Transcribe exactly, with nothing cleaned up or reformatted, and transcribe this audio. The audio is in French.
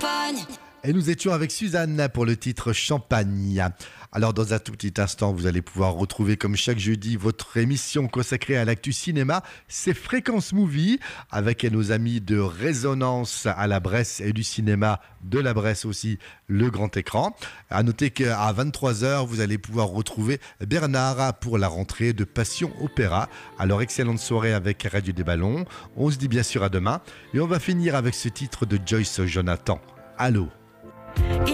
champagne. Et nous étions avec Suzanne pour le titre Champagne. Alors dans un tout petit instant, vous allez pouvoir retrouver comme chaque jeudi votre émission consacrée à l'actu cinéma, c'est Fréquence Movie, avec nos amis de Résonance à la Bresse et du cinéma de la Bresse aussi, le grand écran. À noter qu'à vingt-trois heures, vous allez pouvoir retrouver Bernard pour la rentrée de Passion Opéra. Alors excellente soirée avec Radio des Ballons. On se dit bien sûr à demain. Et on va finir avec ce titre de Joyce Jonathan. Allô. Il